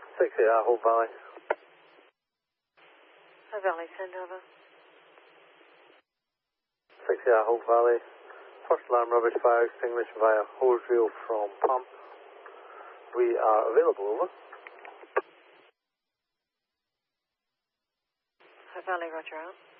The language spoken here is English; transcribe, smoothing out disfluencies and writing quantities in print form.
60 Hope Valley. Hope Valley, send over. 60 Hope Valley. First alarm rubbish fire extinguished via hose reel from pump. We are available, over. Hope Valley, roger out.